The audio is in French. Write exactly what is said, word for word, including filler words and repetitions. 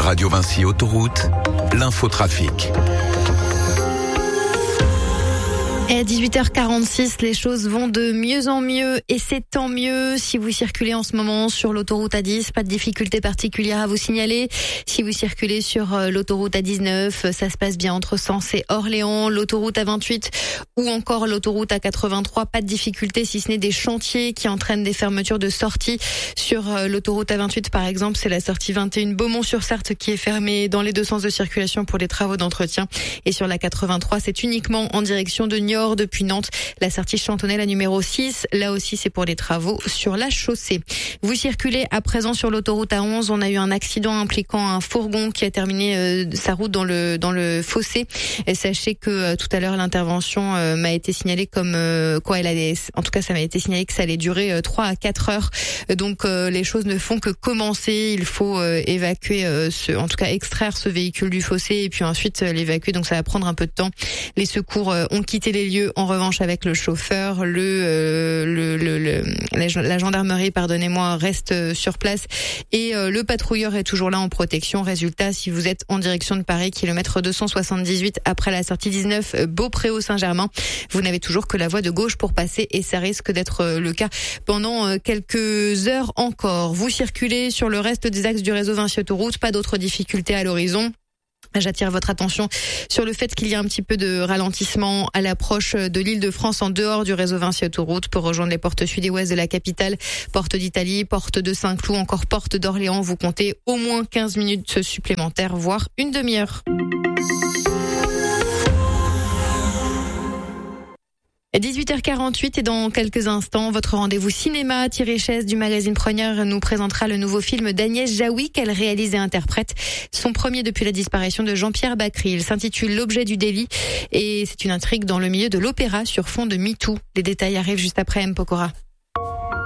Radio Vinci Autoroute, l'infotrafic. Et à dix-huit heures quarante-six, les choses vont de mieux en mieux et c'est tant mieux. Si vous circulez en ce moment sur l'autoroute A dix, pas de difficultés particulières à vous signaler. Si vous circulez sur l'autoroute A dix-neuf, ça se passe bien entre Sens et Orléans, l'autoroute A vingt-huit ou encore l'autoroute A quatre-vingt-trois, pas de difficultés si ce n'est des chantiers qui entraînent des fermetures de sorties. Sur l'autoroute A vingt-huit par exemple, c'est la sortie vingt et un Beaumont-sur-Sarthe qui est fermée dans les deux sens de circulation pour les travaux d'entretien. Et sur la quatre-vingt-trois, c'est uniquement en direction de Niort depuis Nantes, la sortie Chantonnay, la numéro six. Là aussi, c'est pour les travaux sur la chaussée. Vous circulez à présent sur l'autoroute A onze. On a eu un accident impliquant un fourgon qui a terminé euh, sa route dans le dans le fossé. Et sachez que euh, tout à l'heure, l'intervention euh, m'a été signalée comme euh, quoi elle allait. En tout cas, ça m'a été signalé que ça allait durer euh, trois à quatre heures. Donc, euh, les choses ne font que commencer. Il faut euh, évacuer, euh, ce, en tout cas extraire ce véhicule du fossé et puis ensuite euh, l'évacuer. Donc, ça va prendre un peu de temps. Les secours euh, ont quitté les lieux. En revanche, avec le chauffeur, le, euh, le, le, le la gendarmerie, pardonnez-moi, reste sur place et euh, le patrouilleur est toujours là en protection. Résultat, si vous êtes en direction de Paris, kilomètre deux cent soixante-dix-huit après la sortie dix-neuf, Beaupréau-Saint-Germain, vous n'avez toujours que la voie de gauche pour passer et ça risque d'être le cas pendant quelques heures encore. Vous circulez sur le reste des axes du réseau Vinci Autoroute, pas d'autres difficultés à l'horizon. J'attire votre attention sur le fait qu'il y a un petit peu de ralentissement à l'approche de l'Île-de-France en dehors du réseau Vinci Autoroute pour rejoindre les portes sud et ouest de la capitale, porte d'Italie, porte de Saint-Cloud, encore porte d'Orléans. Vous comptez au moins quinze minutes supplémentaires, voire une demi-heure. dix-huit heures quarante-huit et dans quelques instants, votre rendez-vous cinéma. Thierry Chaise du magazine Première nous présentera le nouveau film d'Agnès Jaoui qu'elle réalise et interprète. Son premier depuis la disparition de Jean-Pierre Bacry. Il s'intitule L'objet du délit et c'est une intrigue dans le milieu de l'opéra sur fond de MeToo. Les détails arrivent juste après M. Pokora.